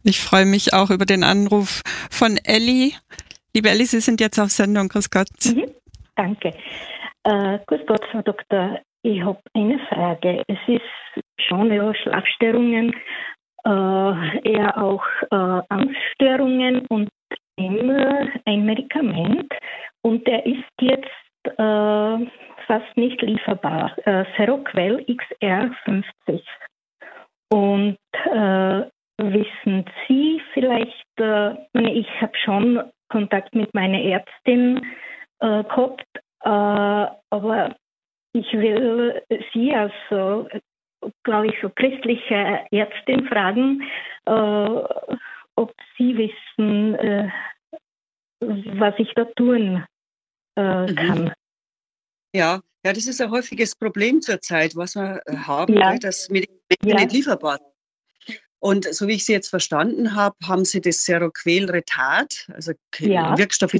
Ich freue mich auch über den Anruf von Elli. Liebe Elli, Sie sind jetzt auf Sendung. Grüß Gott. Danke. Grüß Gott, Frau Doktor. Ich habe eine Frage. Es ist schon Schlafstörungen, eher auch Angststörungen und immer ein Medikament. Und der ist jetzt fast nicht lieferbar. Seroquel XR50. Und wissen Sie vielleicht, ich habe schon Kontakt mit meiner Ärztin gehabt, aber ich will Sie als, glaube ich, so christliche Ärztin fragen, ob Sie wissen, was ich da tun kann. Ja, das ist ein häufiges Problem zurzeit, was wir haben, dass Medikamente nicht lieferbar sind. Und so wie ich Sie jetzt verstanden habe, haben Sie das Seroquel Retard, also Wirkstoff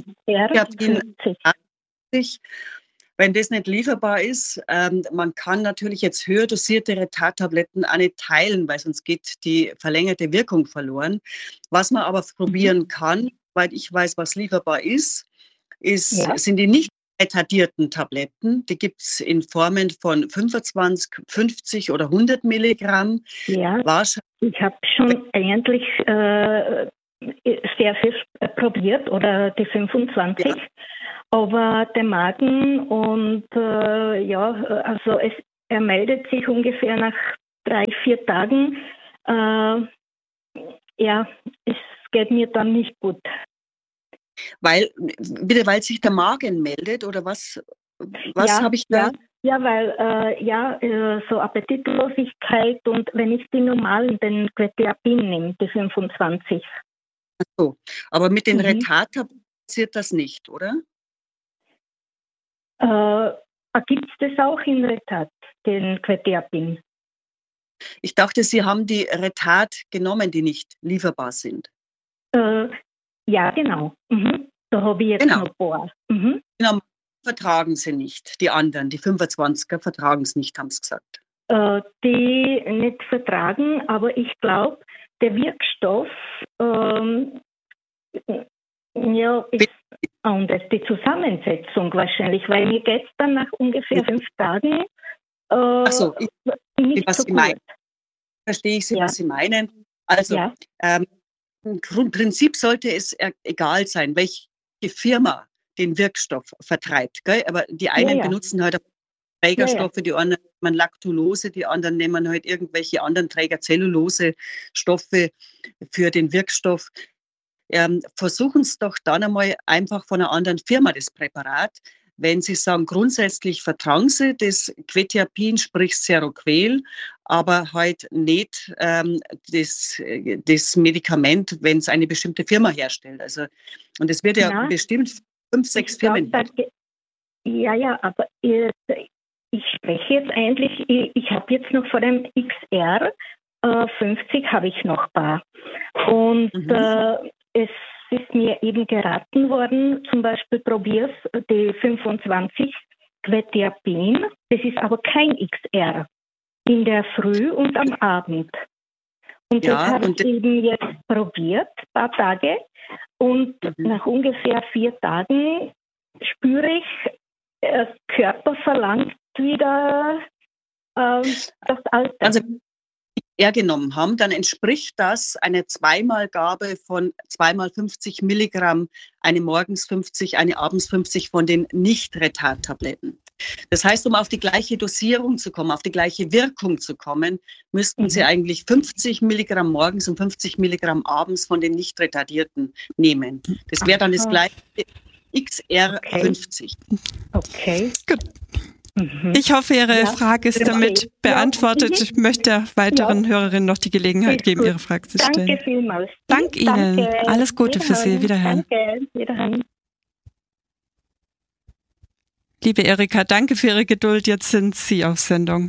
wenn das nicht lieferbar ist, man kann natürlich jetzt höher dosierte Retard-Tabletten auch nicht teilen, weil sonst geht die verlängerte Wirkung verloren. Was man aber probieren kann, weil ich weiß, was lieferbar ist, sind die nicht retardierten Tabletten. Die gibt es in Formen von 25, 50 oder 100 Milligramm. Ja, ich habe schon eigentlich sehr viel probiert, oder die 25. Ja. Aber der Magen und also er meldet sich ungefähr nach 3-4 Tagen. Es geht mir dann nicht gut. Weil sich der Magen meldet oder was habe ich da? Ja, weil so Appetitlosigkeit und wenn ich die normalen, den Quetiapin nehme, die 25. Ach so, aber mit den Retard-Tabletten passiert das nicht, oder? Gibt es das auch in Retard, den Quetiapin? Ich dachte, Sie haben die Retard genommen, die nicht lieferbar sind. Ja, genau. Da habe ich jetzt noch ein paar. Genau, vertragen sie nicht. Die anderen, die 25er, vertragen es nicht, haben sie gesagt. Die nicht vertragen, aber ich glaube, der Wirkstoff ist anders, die Zusammensetzung wahrscheinlich, weil mir geht es dann nach ungefähr 5 Tagen nicht was so Sie gut. meinen. Verstehe ich Sie, was Sie meinen. Also, im Grundprinzip sollte es egal sein, welche Firma den Wirkstoff vertreibt. Gell? Aber die einen benutzen halt Trägerstoffe, die anderen nehmen Lactulose, die anderen nehmen halt irgendwelche anderen Träger, Zellulose-Stoffe für den Wirkstoff. Versuchen Sie doch dann einmal einfach von einer anderen Firma das Präparat. Wenn Sie sagen, grundsätzlich vertragen Sie das Quetiapin, sprich Seroquel, aber halt nicht das Medikament, wenn es eine bestimmte Firma herstellt. Also, und es wird bestimmt 5, 6 Firmen. Aber ich spreche jetzt eigentlich, ich habe jetzt noch vor dem XR 50 habe ich noch ein paar. Und es ist mir eben geraten worden, zum Beispiel probier's die 25 Quetiapin, das ist aber kein XR, in der Früh und am Abend. Und das habe ich eben jetzt probiert, ein paar Tage, und nach ungefähr 4 Tagen spüre ich, der Körper verlangt wieder das Alte. Also genommen haben, dann entspricht das einer Zweimalgabe von 2x50 Milligramm, eine morgens 50, eine abends 50 von den Nicht-Retard-Tabletten. Das heißt, um auf die gleiche Dosierung zu kommen, auf die gleiche Wirkung zu kommen, müssten Sie eigentlich 50 Milligramm morgens und 50 Milligramm abends von den Nicht-Retardierten nehmen. Das wäre dann das gleiche XR50. Okay. Gut. Ich hoffe, Ihre Frage ist damit beantwortet. Ich möchte der weiteren Hörerin noch die Gelegenheit geben, ihre Frage zu stellen. Danke vielmals. Dank Ihnen. Danke. Alles Gute für Sie. Wiederhören. Danke. Wiederhören. Liebe Erika, danke für Ihre Geduld. Jetzt sind Sie auf Sendung.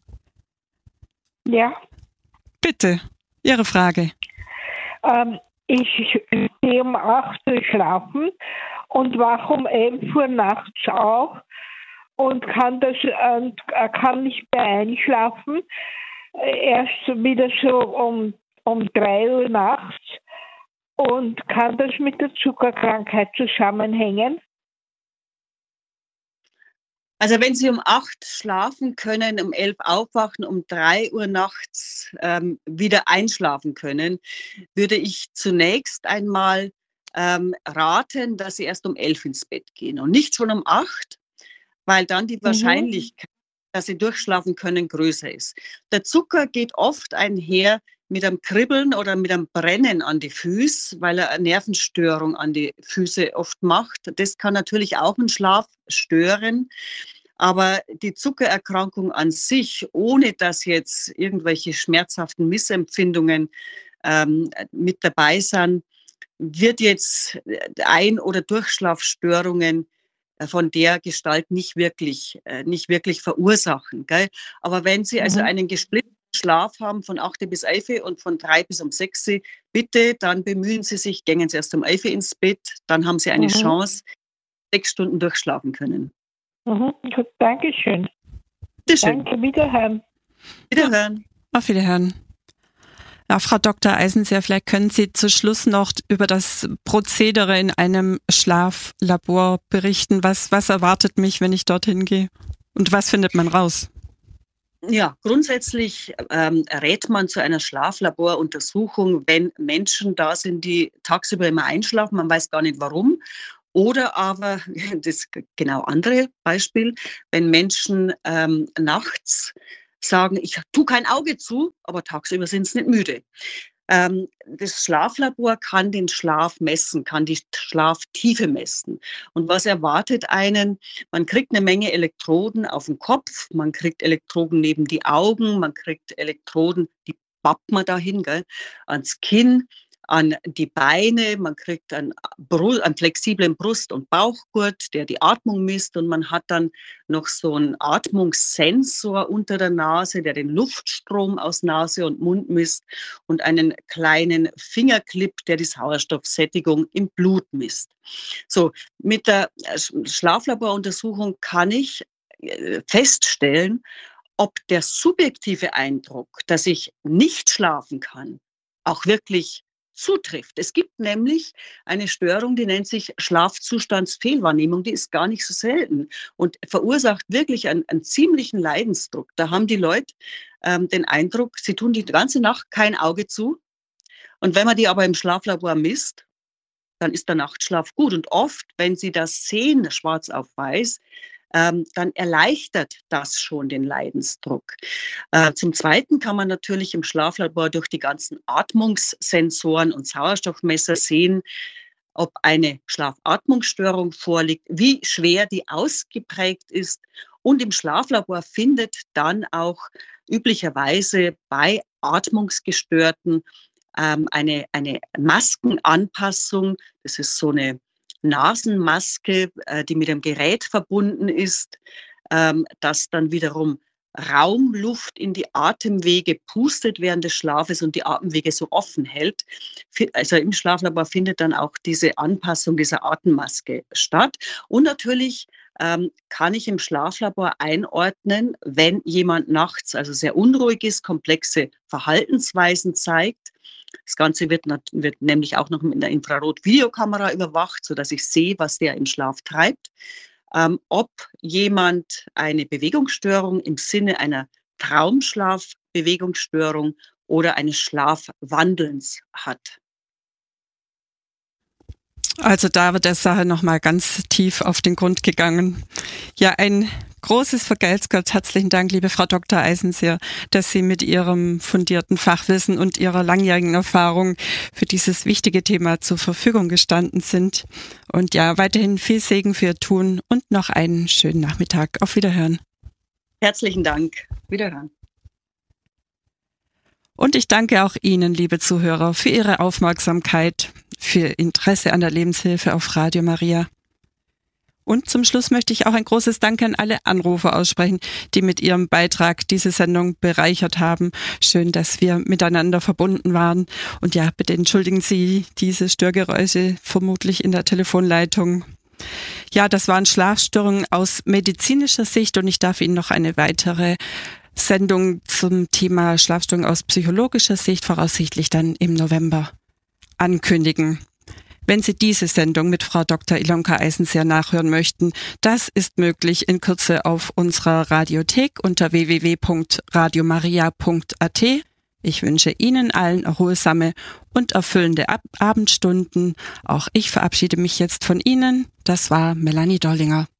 Ja. Bitte, Ihre Frage. Ich gehe um 8 Uhr schlafen und wache um 11 Uhr nachts auf und kann nicht mehr einschlafen. Erst wieder so um um 3 Uhr nachts. Und kann das mit der Zuckerkrankheit zusammenhängen? Also wenn Sie um 8 schlafen können, um 11 aufwachen, um 3 Uhr nachts wieder einschlafen können, würde ich zunächst einmal raten, dass Sie erst um 11 ins Bett gehen und nicht schon um 8, weil dann die Wahrscheinlichkeit, dass Sie durchschlafen können, größer ist. Der Zucker geht oft einher mit einem Kribbeln oder mit einem Brennen an die Füße, weil er eine Nervenstörung an die Füße oft macht. Das kann natürlich auch den Schlaf stören. Aber die Zuckererkrankung an sich, ohne dass jetzt irgendwelche schmerzhaften Missempfindungen mit dabei sind, wird jetzt oder Durchschlafstörungen von der Gestalt nicht wirklich verursachen. Gell? Aber wenn Sie also einen gesplitteten Schlaf haben von 8 bis 11 und von 3 bis um 6, bitte, dann bemühen Sie sich, gehen Sie erst um 11 ins Bett, dann haben Sie eine Chance, 6 Stunden durchschlafen können. Gut, Dankeschön. Bitte schön. Danke, wiederhören. Wiederhören. Auf Wiederhören. Ja, Frau Dr. Eisenseer, vielleicht können Sie zu Schluss noch über das Prozedere in einem Schlaflabor berichten. Was erwartet mich, wenn ich dorthin gehe? Und was findet man raus? Ja, grundsätzlich rät man zu einer Schlaflaboruntersuchung, wenn Menschen da sind, die tagsüber immer einschlafen, man weiß gar nicht warum. Oder aber, das genau andere Beispiel, wenn Menschen nachts sagen, ich tue kein Auge zu, aber tagsüber sind sie nicht müde. Das Schlaflabor kann den Schlaf messen, kann die Schlaftiefe messen. Und was erwartet einen? Man kriegt eine Menge Elektroden auf den Kopf, man kriegt Elektroden neben die Augen, man kriegt Elektroden, die pappt man dahin, gell, ans Kinn, an die Beine, man kriegt einen flexiblen Brust- und Bauchgurt, der die Atmung misst, und man hat dann noch so einen Atmungssensor unter der Nase, der den Luftstrom aus Nase und Mund misst, und einen kleinen Fingerclip, der die Sauerstoffsättigung im Blut misst. So, mit der Schlaflaboruntersuchung kann ich feststellen, ob der subjektive Eindruck, dass ich nicht schlafen kann, auch wirklich zutrifft. Es gibt nämlich eine Störung, die nennt sich Schlafzustandsfehlwahrnehmung, die ist gar nicht so selten und verursacht wirklich einen ziemlichen Leidensdruck. Da haben die Leute den Eindruck, sie tun die ganze Nacht kein Auge zu, und wenn man die aber im Schlaflabor misst, dann ist der Nachtschlaf gut, und oft, wenn sie das sehen, schwarz auf weiß, dann erleichtert das schon den Leidensdruck. Zum Zweiten kann man natürlich im Schlaflabor durch die ganzen Atmungssensoren und Sauerstoffmesser sehen, ob eine Schlafatmungsstörung vorliegt, wie schwer die ausgeprägt ist. Und im Schlaflabor findet dann auch üblicherweise bei Atmungsgestörten eine Maskenanpassung, das ist so eine Nasenmaske, die mit einem Gerät verbunden ist, das dann wiederum Raumluft in die Atemwege pustet während des Schlafes und die Atemwege so offen hält. Also im Schlaflabor findet dann auch diese Anpassung dieser Atemmaske statt. Und natürlich kann ich im Schlaflabor einordnen, wenn jemand nachts also sehr unruhig ist, komplexe Verhaltensweisen zeigt. Das Ganze wird nämlich auch noch mit einer Infrarot-Videokamera überwacht, sodass ich sehe, was der im Schlaf treibt. Ob jemand eine Bewegungsstörung im Sinne einer Traumschlafbewegungsstörung oder eines Schlafwandelns hat. Also da wird der Sache nochmal ganz tief auf den Grund gegangen. Ja, ein großes Vergelt's Gott. Herzlichen Dank, liebe Frau Dr. Eisenseer, dass Sie mit Ihrem fundierten Fachwissen und Ihrer langjährigen Erfahrung für dieses wichtige Thema zur Verfügung gestanden sind. Und ja, weiterhin viel Segen für Ihr Tun und noch einen schönen Nachmittag. Auf Wiederhören. Herzlichen Dank. Wiederhören. Und ich danke auch Ihnen, liebe Zuhörer, für Ihre Aufmerksamkeit, für Interesse an der Lebenshilfe auf Radio Maria. Und zum Schluss möchte ich auch ein großes Dank an alle Anrufer aussprechen, die mit ihrem Beitrag diese Sendung bereichert haben. Schön, dass wir miteinander verbunden waren. Und ja, bitte entschuldigen Sie diese Störgeräusche vermutlich in der Telefonleitung. Ja, das waren Schlafstörungen aus medizinischer Sicht, und ich darf Ihnen noch eine weitere Sendung zum Thema Schlafstörungen aus psychologischer Sicht voraussichtlich dann im November ankündigen. Wenn Sie diese Sendung mit Frau Dr. Ilonka Eisenseer nachhören möchten, das ist möglich in Kürze auf unserer Radiothek unter www.radiomaria.at. Ich wünsche Ihnen allen erholsame und erfüllende Abendstunden. Auch ich verabschiede mich jetzt von Ihnen. Das war Melanie Dollinger.